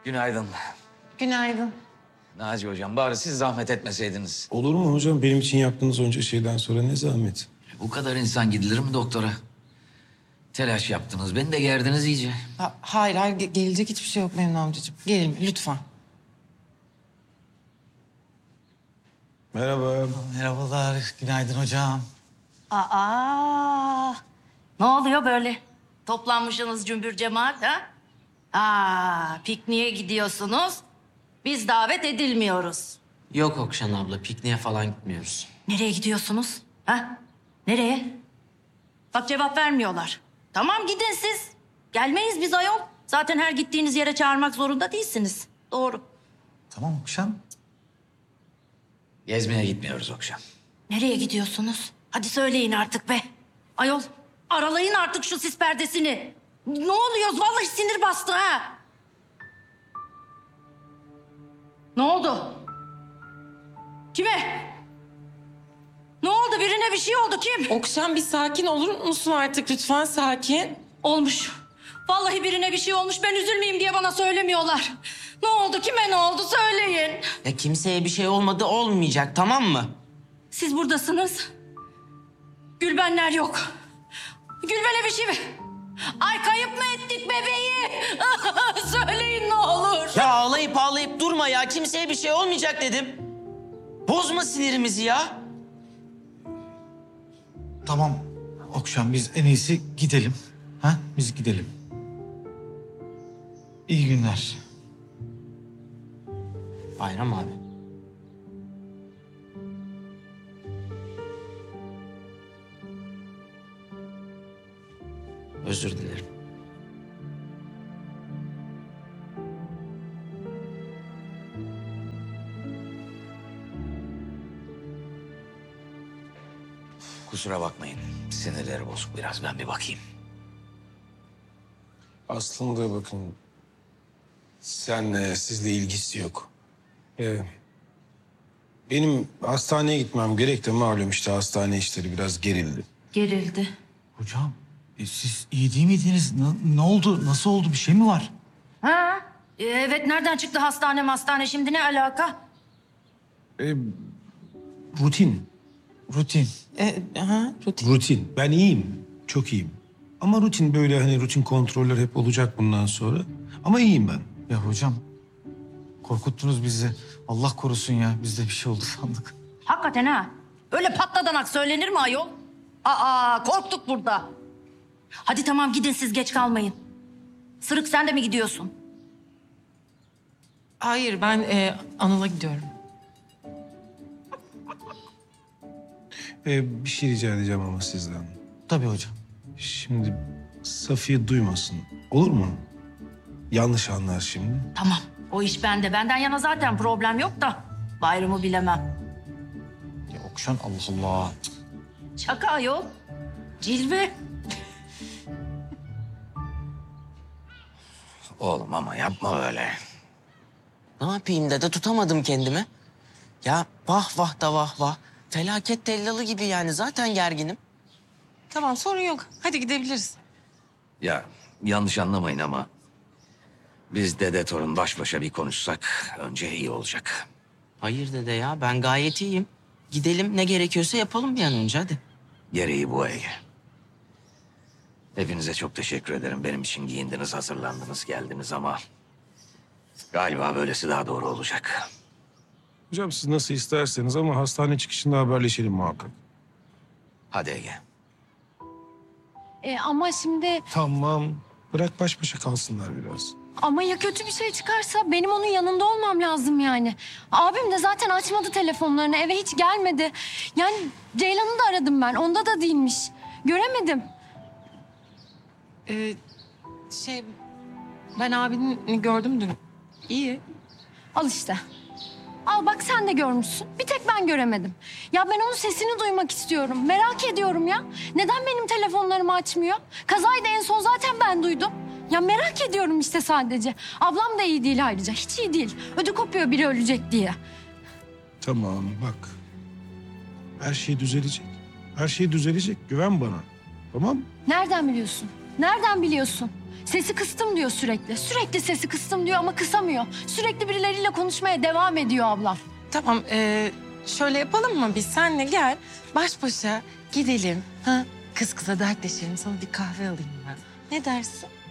Günaydın. Günaydın. Naci hocam bari siz zahmet etmeseydiniz. Olur mu hocam? Benim için yaptığınız onca şeyden sonra ne zahmet? Bu kadar insan gidilir mi doktora? Telaş yaptınız. Beni de gerdiniz iyice. Hayır, gelecek hiçbir şey yok Memnun amcacığım. Gelin lütfen. Merhaba. Merhabalar, günaydın hocam. Aa, ne oluyor böyle? Toplanmışsınız cümbür cemaat ha? Pikniğe gidiyorsunuz. Biz davet edilmiyoruz. Yok Okşan abla, pikniğe falan gitmiyoruz. Nereye gidiyorsunuz? Ha? Nereye? Bak cevap vermiyorlar. Tamam gidin siz. Gelmeyiz biz ayol. Zaten her gittiğiniz yere çağırmak zorunda değilsiniz. Doğru. Tamam Okşan. Gezmeye gitmiyoruz Okşan. Nereye gidiyorsunuz? Hadi söyleyin artık be. Ayol aralayın artık şu sis perdesini. Ne oluyoruz? Vallahi sinir bastı ha. Ne oldu? Kime? Ne oldu? Birine bir şey oldu. Kim? Okşan bir sakin olur musun artık lütfen sakin? Olmuş. Vallahi birine bir şey olmuş. Ben üzülmeyeyim diye bana söylemiyorlar. Ne oldu? Kime ne oldu? Söyleyin. Ya kimseye bir şey olmadı, olmayacak, tamam mı? Siz buradasınız. Gülbenler yok. Gülben'e bir şey mi? Ay kayıp mı ettik bebeği? Söyleyin ne olur. Ya ağlayıp ağlayıp durma ya, kimseye bir şey olmayacak dedim. Bozma sinirimizi ya. Tamam Okşan, biz en iyisi gidelim. Ha? Biz gidelim. İyi günler. Bayram abi. Özür dilerim. Kusura bakmayın. Sinirleri bozuk biraz. Ben bir bakayım. Aslında bakın, senle, sizle ilgisi yok. Benim hastaneye gitmem gerek de malum işte hastane işleri biraz gerildi. Gerildi. Hocam, siz iyi değil miydiniz? Ne oldu? Nasıl oldu? Bir şey mi var? Ha? Evet nereden çıktı hastane şimdi ne alaka? Rutin, Rutin. Rutin. rutin. Ben iyiyim, çok iyiyim. Ama rutin böyle hani rutin kontroller hep olacak bundan sonra. Ama iyiyim ben. Ya hocam, korkuttunuz bizi. Allah korusun ya, bizde bir şey oldu sandık. Hakikaten ha. Öyle patladanak söylenir mi ayol? Korktuk burada. Hadi tamam gidin siz geç kalmayın. Sırık sen de mi gidiyorsun? Hayır ben Anıl'a gidiyorum. Bir şey rica edeceğim ama sizden. Tabii hocam. Şimdi Safiye duymasın. Olur mu? Yanlış anlar şimdi. Tamam o iş bende. Benden yana zaten problem yok da. Bayramı bilemem. Ya Okşan, Allah Allah. Şaka ayol. Cilve. Oğlum ama yapma öyle. Ne yapayım dede, tutamadım kendimi. Ya vah vah da vah vah. Felaket tellalı gibi yani, zaten gerginim. Tamam sorun yok. Hadi gidebiliriz. Ya yanlış anlamayın ama... ...biz dede torun baş başa bir konuşsak önce iyi olacak. Hayır dede ya, ben gayet iyiyim. Gidelim, ne gerekiyorsa yapalım bir an önce, hadi. Gereği bu Ege. Hepinize çok teşekkür ederim. Benim için giyindiniz, hazırlandınız, geldiniz ama... ...galiba böylesi daha doğru olacak. Hocam siz nasıl isterseniz ama hastane çıkışında haberleşelim muhakkak. Hadi Ege. Ama şimdi Tamam. Bırak baş başa kalsınlar biraz. ama ya kötü bir şey çıkarsa benim onun yanında olmam lazım yani. Abim de zaten açmadı telefonlarını, eve hiç gelmedi. Yani Ceylan'ı da aradım ben, onda da değilmiş. Göremedim. Ben abini gördüm dün. İyi. Al işte. Al bak sen de görmüşsün. Bir tek ben göremedim. Ya ben onun sesini duymak istiyorum. Merak ediyorum ya. Neden benim telefonlarımı açmıyor? Kazayı da en son zaten ben duydum. Ya merak ediyorum işte sadece. Ablam da iyi değil ayrıca. Hiç iyi değil. Ödü kopuyor biri ölecek diye. Tamam bak. Her şey düzelecek. Her şey düzelecek. Güven bana. Tamam mı? Nereden biliyorsun? Nereden biliyorsun? Sesi kıstım diyor sürekli. Sürekli sesi kıstım diyor ama kısamıyor. Sürekli birileriyle konuşmaya devam ediyor ablam. Tamam, şöyle yapalım mı? Biz senle gel, baş başa gidelim. Ha? Kız kıza dertleşelim, sana bir kahve alayım ben. Ne dersin?